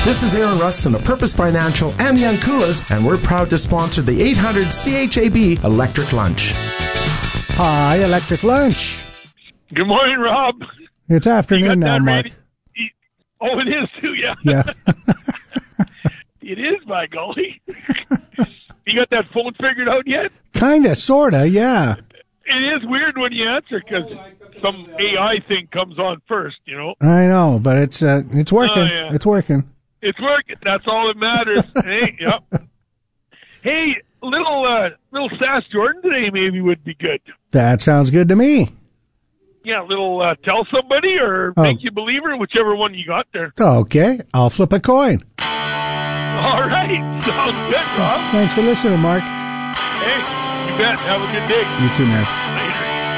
This is Aaron Rustin of Purpose Financial and the Ankulas, and we're proud to sponsor the 800 CHAB Electric Lunch. Hi, Electric Lunch. Good morning, Rob. It's afternoon now, Mark. Oh, it is too, yeah. Yeah. It is, by golly. You got that phone figured out yet? Kinda, sorta, yeah. It is weird when you answer because some AI thing comes on first, you know. I know, but it's working. Oh, yeah. It's working. It's working. That's all that matters. Hey, yep. Hey, little Sass Jordan today maybe would be good. That sounds good to me. Yeah, a little tell somebody or make you believer, whichever one you got there. Okay, I'll flip a coin. All right. Sounds good, Rob. Thanks for listening, Mark. Hey, you bet. Have a good day. You too, man.